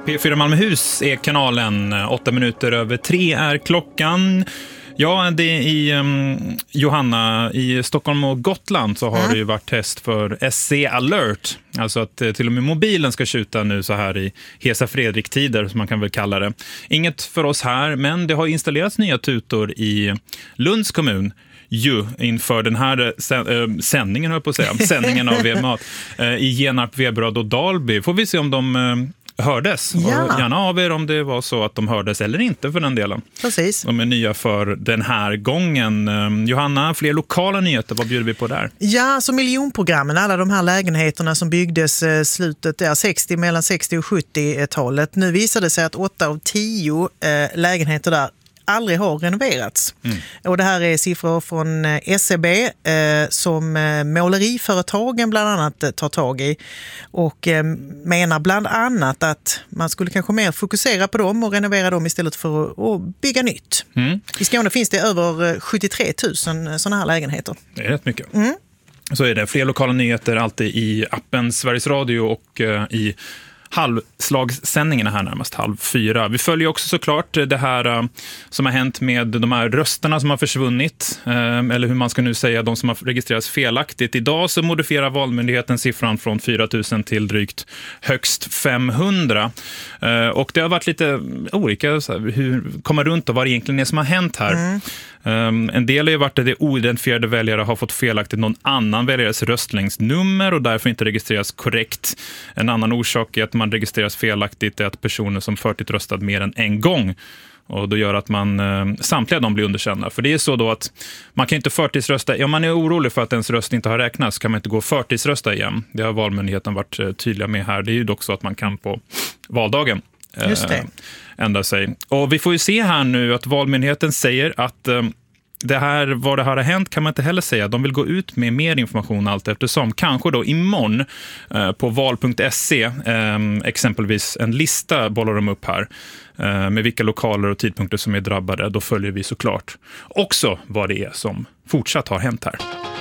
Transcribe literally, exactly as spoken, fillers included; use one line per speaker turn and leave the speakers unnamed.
P fyra Malmöhus är kanalen, åtta minuter över tre är klockan. Ja, det är i um, Johanna, i Stockholm och Gotland så har mm. det ju varit test för S C Alert. Alltså att eh, till och med mobilen ska skjuta nu så här i Hesa Fredrik-tider, som man kan väl kalla det. Inget för oss här, men det har installerats nya tutor i Lunds kommun. Ju inför den här äh, sändningen, höll jag på att säga, sändningen av V-mat äh, i Genarp, Veberöd och Dalby. Får vi se om de äh, hördes.
Ja.
Och gärna av er om det var så att de hördes eller inte för den delen.
Precis.
De är nya för den här gången. Äh, Johanna, fler lokala nyheter, vad bjuder vi på där?
Ja, så miljonprogrammen, alla de här lägenheterna som byggdes äh, slutet där, sextio, mellan sextio och sjuttio-talet. Nu visade det sig att åtta av tio äh, lägenheter där aldrig har renoverats. Mm. Och det här är siffror från S C B eh, som eh, måleriföretagen bland annat eh, tar tag i och eh, menar bland annat att man skulle kanske mer fokusera på dem och renovera dem istället för att, att bygga nytt. Mm. I Skåne finns det över sjuttiotre tusen sådana här lägenheter.
Det är rätt mycket.
Mm.
Så är det fler lokala nyheter alltid i appen Sveriges Radio och eh, i halvslagssändningarna här närmast halv fyra. Vi följer också såklart det här uh, som har hänt med de här rösterna som har försvunnit, uh, eller hur man ska nu säga, de som har registrerats felaktigt. Idag så modifierar Valmyndigheten siffran från fyra tusen till drygt högst femhundra. Uh, och det har varit lite olika så här, hur komma runt och vad det egentligen är som har hänt här. Mm. Um, en del har ju varit att det oidentifierade väljare har fått felaktigt någon annan väljares röstlängdsnummer och därför inte registreras korrekt. En annan orsak är att man registreras felaktigt är att personer som förtid röstat mer än en gång. Och då gör att man eh, samtliga de blir underkända. För det är så då att man kan inte förtidsrösta. Om man är orolig för att ens röst inte har räknats kan man inte gå och förtidsrösta igen. Det har Valmyndigheten varit eh, tydliga med här. Det är ju dock så att man kan på valdagen eh,
Just det.
ändra sig. Och vi får ju se här nu att Valmyndigheten säger att eh, det här, vad det här har hänt kan man inte heller säga. De vill gå ut med mer information allt eftersom. Kanske då imorgon eh, på val punkt se eh, exempelvis en lista bollar de upp här eh, med vilka lokaler och tidpunkter som är drabbade. Då följer vi såklart också vad det är som fortsatt har hänt här.